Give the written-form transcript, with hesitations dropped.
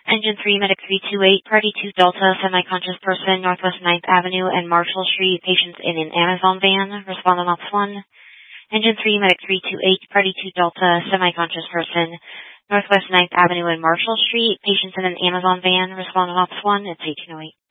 Engine 3, Medic 328, Party 2 Delta, semi-conscious person, Northwest 9th Avenue and Marshall Street, patients in an Amazon van, respond on Ops 1. Engine 3, Medic 328, Party 2 Delta, semi-conscious person, Northwest 9th Avenue and Marshall Street, patients in an Amazon van, respond on Ops 1, it's 1808.